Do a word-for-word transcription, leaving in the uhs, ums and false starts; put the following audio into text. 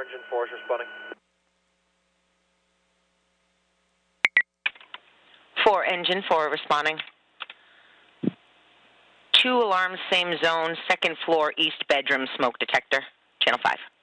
engine four is responding. four, engine four responding. Two alarms, same zone, second floor, east bedroom, smoke detector, channel five.